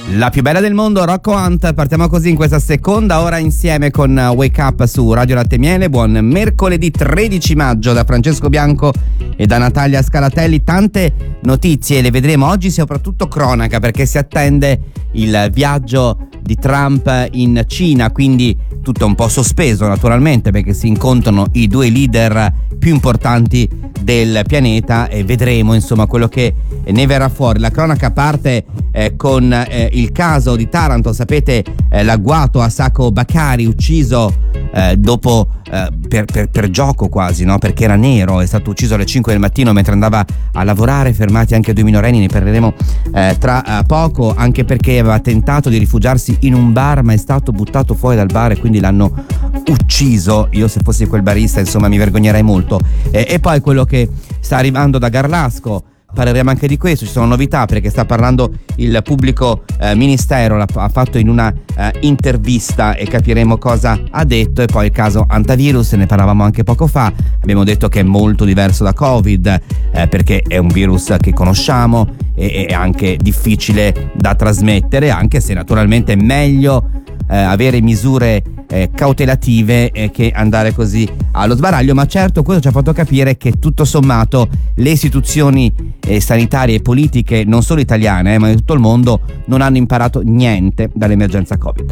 La più bella del mondo, Rocco Hunt. Partiamo così in questa seconda ora insieme con Wake Up su Radio Latte e Miele. Buon mercoledì 13 maggio da Francesco Bianco e da Natalia Scalatelli. Tante notizie, le vedremo oggi, soprattutto cronaca, perché si attende il viaggio di Trump in Cina, quindi tutto un po' sospeso naturalmente, perché si incontrano i due leader più importanti del pianeta e vedremo insomma quello che ne verrà fuori. La cronaca parte con il caso di Taranto, sapete, l'agguato Asako Bakari, ucciso dopo per gioco quasi, no? Perché era nero, è stato ucciso alle 5 del mattino mentre andava a lavorare, fermati anche due minorenni, ne parleremo tra poco, anche perché aveva tentato di rifugiarsi in un bar ma è stato buttato fuori dal bar e quindi l'hanno ucciso. Io se fossi quel barista insomma mi vergognerei molto. E poi quello che sta arrivando da Garlasco, parleremo anche di questo, ci sono novità perché sta parlando il pubblico ministero, ha fatto in una intervista e capiremo cosa ha detto. E poi il caso Antivirus, ne parlavamo anche poco fa, abbiamo detto che è molto diverso da Covid perché è un virus che conosciamo e è anche difficile da trasmettere, anche se naturalmente è meglio avere misure cautelative che andare così allo sbaraglio. Ma certo, questo ci ha fatto capire che tutto sommato le istituzioni sanitarie e politiche, non solo italiane ma di tutto il mondo, non hanno imparato niente dall'emergenza Covid.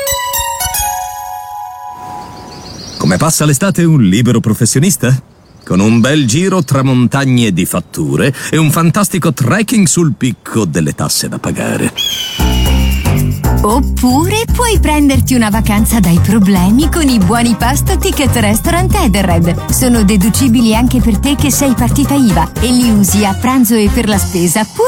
Come passa l'estate un libero professionista? Con un bel giro tra montagne di fatture e un fantastico trekking sul picco delle tasse da pagare. Oppure puoi prenderti una vacanza dai problemi con i buoni pasto Ticket Restaurant Edenred. Sono deducibili anche per te che sei partita IVA e li usi a pranzo e per la spesa pur